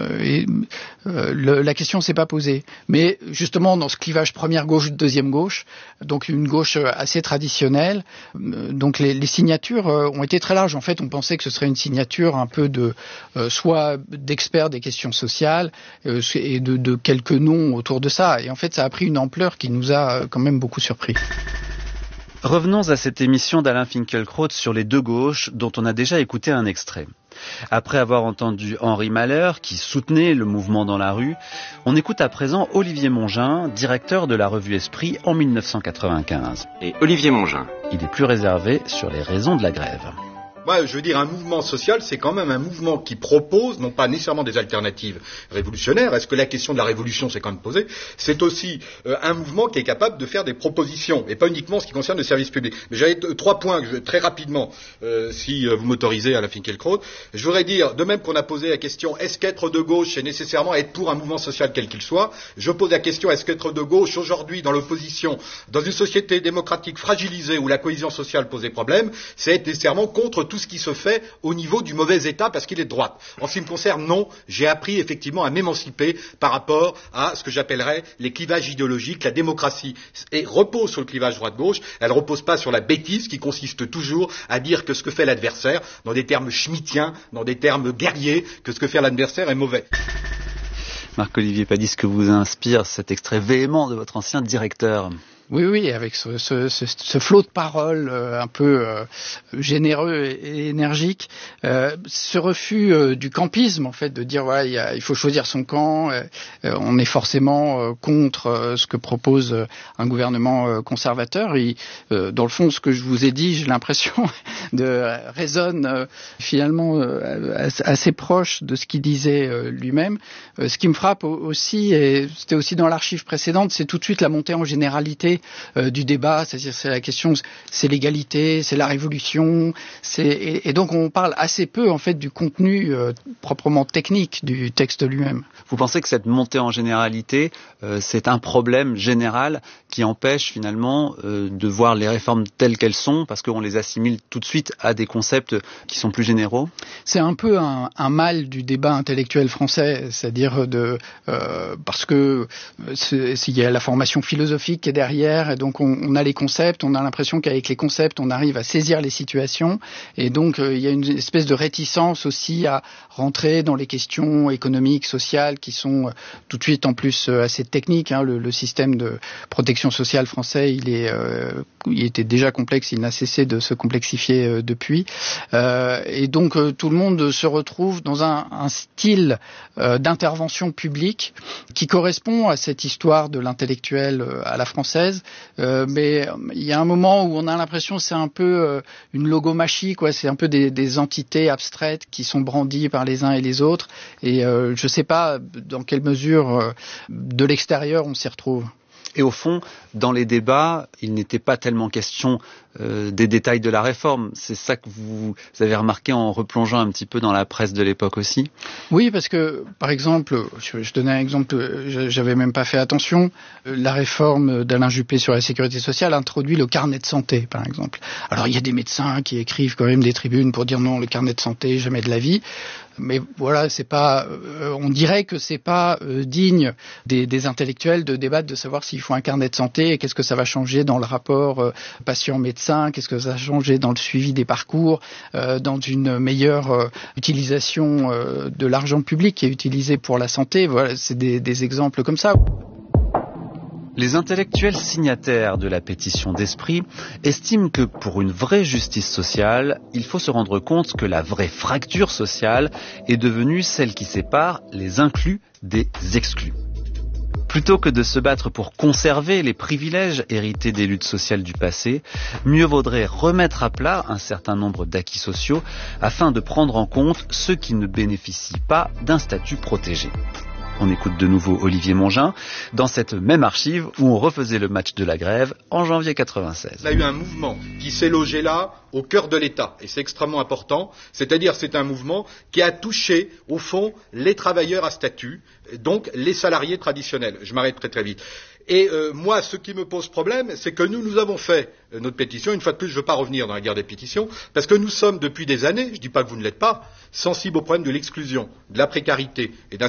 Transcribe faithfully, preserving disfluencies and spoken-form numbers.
Euh, et euh, le, la question s'est pas posée. Mais justement, dans ce clivage première gauche, deuxième gauche, donc une gauche assez traditionnelle, euh, donc les, les signatures euh, ont été très larges. En fait, on pensait que ce serait une signature un peu de euh, soit d'experts des questions sociales euh, et de, de quelques noms autour de ça. Et en fait, ça a pris une ampleur qui nous a quand même beaucoup surpris. Revenons à cette émission d'Alain Finkielkraut sur les deux gauches dont on a déjà écouté un extrait. Après avoir entendu Henri Malher qui soutenait le mouvement dans la rue, on écoute à présent Olivier Mongin, directeur de la revue Esprit en mille neuf cent quatre-vingt-quinze. Et Olivier Mongin. Il est plus réservé sur les raisons de la grève. Moi, je veux dire, un mouvement social, c'est quand même un mouvement qui propose, non pas nécessairement des alternatives révolutionnaires. Est-ce que la question de la révolution s'est quand même posée? C'est aussi euh, un mouvement qui est capable de faire des propositions, et pas uniquement ce qui concerne le service public. Mais j'avais t- trois points, que je, très rapidement, euh, si euh, vous m'autorisez, Alain Finkielkraut. Je voudrais dire, de même qu'on a posé la question, est-ce qu'être de gauche, c'est nécessairement être pour un mouvement social quel qu'il soit? Je pose la question, est-ce qu'être de gauche, aujourd'hui, dans l'opposition, dans une société démocratique fragilisée où la cohésion sociale pose des problèmes, c'est être nécessairement contre tout ce qui se fait au niveau du mauvais État parce qu'il est de droite. En ce qui me concerne, non, j'ai appris effectivement à m'émanciper par rapport à ce que j'appellerais les clivages idéologiques. La démocratie et repose sur le clivage droite-gauche, elle ne repose pas sur la bêtise qui consiste toujours à dire que ce que fait l'adversaire, dans des termes schmittiens, dans des termes guerriers, que ce que fait l'adversaire est mauvais. Marc-Olivier Padis, que vous inspire cet extrait véhément de votre ancien directeur? Oui, oui, avec ce, ce, ce, ce flot de paroles euh, un peu euh, généreux et, et énergique, euh, ce refus euh, du campisme, en fait, de dire voilà, il, y a, il faut choisir son camp, euh, on est forcément euh, contre euh, ce que propose euh, un gouvernement euh, conservateur. Et, euh, dans le fond, ce que je vous ai dit, j'ai l'impression de euh, résonne euh, finalement euh, assez proche de ce qu'il disait euh, lui-même. Euh, ce qui me frappe aussi, et c'était aussi dans l'archive précédente, c'est tout de suite la montée en généralité Euh, du débat, c'est-à-dire c'est la question, c'est l'égalité, c'est la révolution, c'est et, et donc on parle assez peu en fait du contenu euh, proprement technique du texte lui-même. Vous pensez que cette montée en généralité, euh, c'est un problème général qui empêche finalement euh, de voir les réformes telles qu'elles sont, parce qu'on les assimile tout de suite à des concepts qui sont plus généraux? C'est un peu un, un mal du débat intellectuel français, c'est-à-dire de euh, parce que s'il y a la formation philosophique qui est derrière, et donc on, on a les concepts, on a l'impression qu'avec les concepts on arrive à saisir les situations, et donc euh, il y a une espèce de réticence aussi à rentrer dans les questions économiques, sociales, qui sont euh, tout de suite en plus euh, assez techniques. Hein. Le, le système de protection sociale français, il est, euh, il était déjà complexe, il n'a cessé de se complexifier euh, depuis, euh, et donc euh, tout le monde se retrouve dans un, un style euh, d'intervention publique qui correspond à cette histoire de l'intellectuel euh, à la française. Euh, mais il y a un moment où on a l'impression que c'est un peu euh, une logomachie, quoi. C'est un peu des, des entités abstraites qui sont brandies par les uns et les autres. Et euh, je ne sais pas dans quelle mesure euh, de l'extérieur on s'y retrouve. Et au fond, dans les débats, il n'était pas tellement question euh, des détails de la réforme. C'est ça que vous, vous avez remarqué en replongeant un petit peu dans la presse de l'époque aussi? Oui, parce que, par exemple, je, je donnais un exemple, j'avais même pas fait attention, la réforme d'Alain Juppé sur la sécurité sociale introduit le carnet de santé, par exemple. Alors, il y a des médecins qui écrivent quand même des tribunes pour dire non, le carnet de santé, jamais de la vie. Mais voilà, c'est pas. Euh, on dirait que c'est pas euh, digne des, des intellectuels de débattre de savoir s'il faut un carnet de santé et qu'est-ce que ça va changer dans le rapport euh, patient-médecin, qu'est-ce que ça va changer dans le suivi des parcours, euh, dans une meilleure euh, utilisation euh, de l'argent public qui est utilisé pour la santé. Voilà, c'est des, des exemples comme ça. Les intellectuels signataires de la pétition d'Esprit estiment que pour une vraie justice sociale, il faut se rendre compte que la vraie fracture sociale est devenue celle qui sépare les inclus des exclus. Plutôt que de se battre pour conserver les privilèges hérités des luttes sociales du passé, mieux vaudrait remettre à plat un certain nombre d'acquis sociaux afin de prendre en compte ceux qui ne bénéficient pas d'un statut protégé. On écoute de nouveau Olivier Mongin dans cette même archive où on refaisait le match de la grève en janvier quatre-vingt-seize. Il y a eu un mouvement qui s'est logé là au cœur de l'État, et c'est extrêmement important, c'est-à-dire c'est un mouvement qui a touché au fond les travailleurs à statut, donc les salariés traditionnels. Je m'arrête très très vite. Et euh, moi, ce qui me pose problème, c'est que nous, nous avons fait euh, notre pétition. Une fois de plus, je ne veux pas revenir dans la guerre des pétitions, parce que nous sommes depuis des années, je ne dis pas que vous ne l'êtes pas, sensibles au problème de l'exclusion, de la précarité et d'un